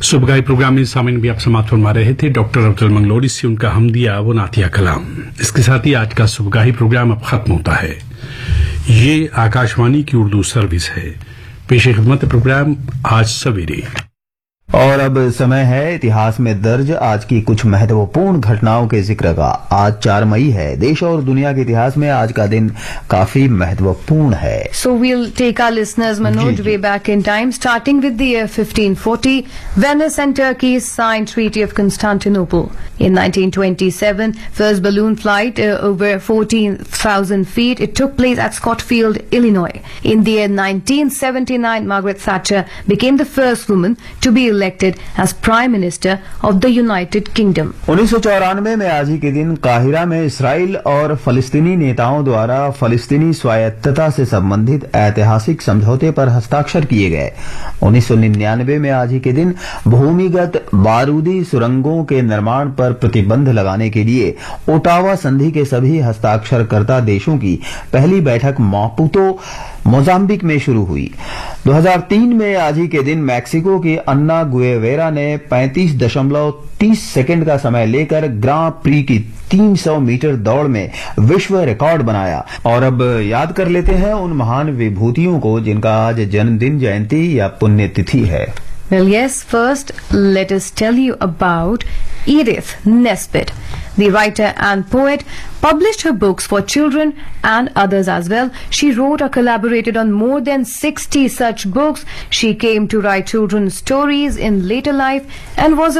सुबह प्रोग्राम में सामिन भी आप समाप्त फरमा रहे थे डॉक्टर अब्दुल मंगलोरी से उनका हमदिया वो नातिया कलाम। इसके साथ ही आज का सुबह प्रोग्राम अब खत्म होता है। ये आकाशवाणी की उर्दू सर्विस है। पेशे खिदमत प्रोग्राम आज सवेरे। और अब समय है इतिहास में दर्ज आज की कुछ महत्वपूर्ण घटनाओं के जिक्र का। आज 4 मई है। देश और दुनिया के इतिहास में आज का दिन काफी महत्वपूर्ण है। So we'll take our listeners, Manoj, way back in time, starting with the year 1540. Venice and Turkey signed Treaty of Constantinople. In 1927, first balloon flight over 14,000 feet. It took place at Scottsfield, Illinois. In the year 1979, Margaret Thatcher became the first woman to be elected as Prime Minister of the United Kingdom. 1994 में आज ही के दिन Cairo में Israel और फलस्तीनी नेताओं द्वारा फलस्तीनी स्वायत्तता से संबंधित ऐतिहासिक समझौते पर हस्ताक्षर किए गए। 1999 में आज ही के दिन भूमिगत बारूदी सुरंगों के निर्माण पर प्रतिबंध लगाने के लिए ओटावा संधि के सभी हस्ताक्षरकर्ता देशों की पहली बैठक मापुतो मोजाम्बिक में शुरू हुई। 2003 में आज ही के दिन मैक्सिको की अन्ना गुएवेरा ने 35.30 सेकंड का समय लेकर ग्रां प्री की 300 मीटर दौड़ में विश्व रिकॉर्ड बनाया। और अब याद कर लेते हैं उन महान विभूतियों को जिनका आज जन्मदिन, जयंती या पुण्यतिथि है। Well, yes, first let us tell you about Edith Nesbit. The writer and poet published her books for children and others as well. She wrote or collaborated on more than 60 such books. She came to write children's stories in later life and was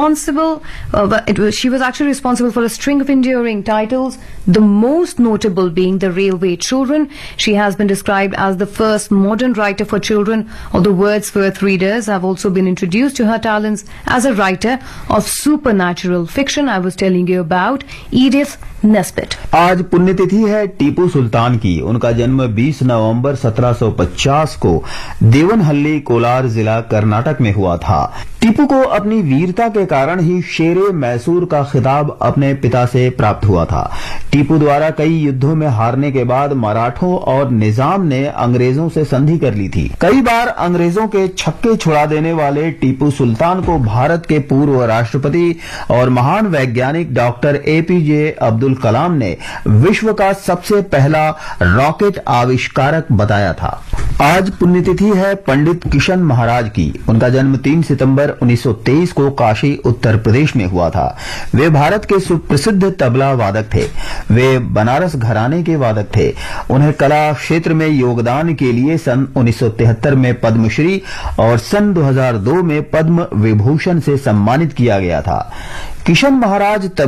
she was actually responsible for a string of enduring titles, the most notable being The Railway Children. She has been described as the first modern writer for children, although Wordsworth readers have also been introduced to her talents as a writer of supernatural fiction. I was telling you about Edith Nesbit. आज पुण्यतिथि है टीपू सुल्तान की। उनका जन्म 20 नवंबर 1750 को देवनहल्ली, कोलार जिला, कर्नाटक में हुआ था। टीपू को अपनी वीरता के कारण ही शेरे मैसूर का खिताब अपने पिता से प्राप्त हुआ था। टीपू द्वारा कई युद्धों में हारने के बाद मराठों और निजाम ने अंग्रेजों से संधि कर ली थी। कई बार अंग्रेजों के छक्के छुड़ा देने वाले टीपू सुल्तान को भारत के पूर्व राष्ट्रपति और महान वैज्ञानिक डॉक्टर एपीजे अब्दुल कलाम ने विश्व का सबसे पहला रॉकेट आविष्कारक बताया था। आज पुण्यतिथि है पंडित किशन महाराज की। उनका जन्म 3 सितंबर 1923 को काशी, उत्तर प्रदेश में हुआ था। वे भारत के सुप्रसिद्ध तबला वादक थे। वे बनारस घराने के वादक थे। उन्हें कला क्षेत्र में योगदान के लिए सन 1973 में पद्मश्री और सन 2002 में पद्म विभूषण से सम्मानित किया गया था। किशन महाराज